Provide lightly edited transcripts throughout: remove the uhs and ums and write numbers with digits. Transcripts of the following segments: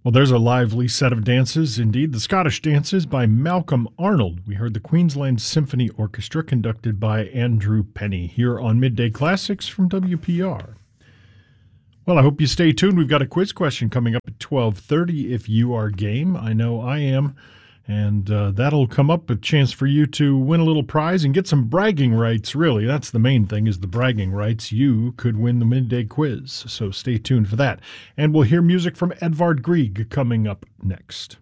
Well, there's a lively set of dances, indeed. The Scottish Dances by Malcolm Arnold. We heard the Queensland Symphony Orchestra conducted by Andrew Penny here on Midday Classics from WPR. Well, I hope you stay tuned. We've got a quiz question coming up at 12:30 if you are game. I know I am. And that'll come up, a chance for you to win a little prize and get some bragging rights, really. That's the main thing, is the bragging rights. You could win the midday quiz, so stay tuned for that. And we'll hear music from Edvard Grieg coming up next.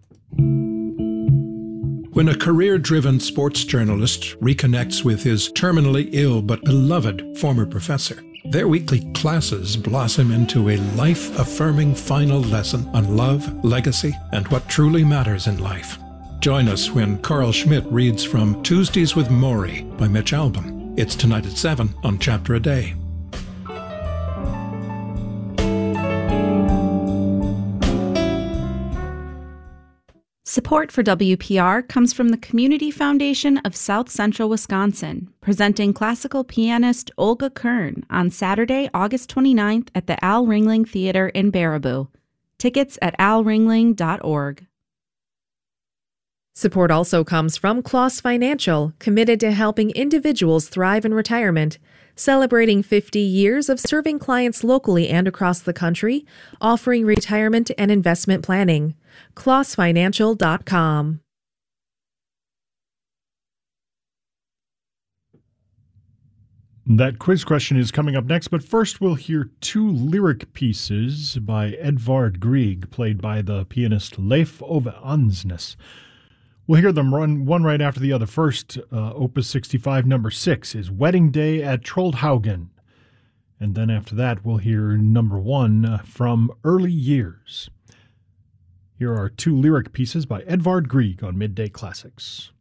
When a career-driven sports journalist reconnects with his terminally ill but beloved former professor, their weekly classes blossom into a life-affirming final lesson on love, legacy, and what truly matters in life. Join us when Carl Schmidt reads from Tuesdays with Maury by Mitch Albom. It's tonight at 7 on Chapter a Day. Support for WPR comes from the Community Foundation of South Central Wisconsin, presenting classical pianist Olga Kern on Saturday, August 29th at the Al Ringling Theater in Baraboo. Tickets at alringling.org. Support also comes from Kloss Financial, committed to helping individuals thrive in retirement, celebrating 50 years of serving clients locally and across the country, offering retirement and investment planning. KlossFinancial.com. That quiz question is coming up next, but first we'll hear two lyric pieces by Edvard Grieg, played by the pianist Leif Ove Andsnes. We'll hear them run one right after the other. First, Opus 65, number 6, is Wedding Day at Troldhaugen. And then after that, we'll hear number 1 from Early Years. Here are two lyric pieces by Edvard Grieg on Midday Classics.